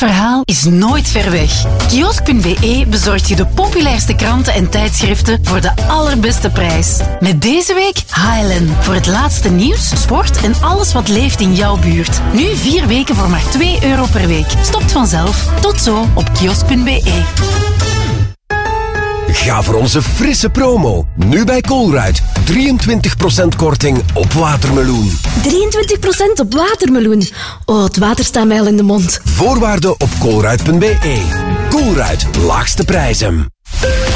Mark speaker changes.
Speaker 1: verhaal is nooit ver weg. Kiosk.be bezorgt je de populairste kranten en tijdschriften voor de allerbeste prijs. Met deze week Highland. Voor het laatste nieuws, sport en alles wat leeft in jouw buurt. Nu 4 weken voor maar €2 per week. Stopt vanzelf. Tot zo op kiosk.be.
Speaker 2: Ga voor onze frisse promo. Nu bij Colruyt. 23% korting op watermeloen.
Speaker 3: 23% op watermeloen. Oh, het water staat mij al in de mond.
Speaker 2: Voorwaarden op colruyt.be. Colruyt, laagste prijzen.